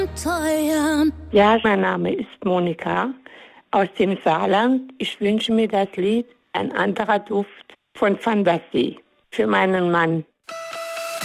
Ja, mein Name ist Monika aus dem Saarland. Ich wünsche mir das Lied Ein anderer Duft von Fantasie für meinen Mann.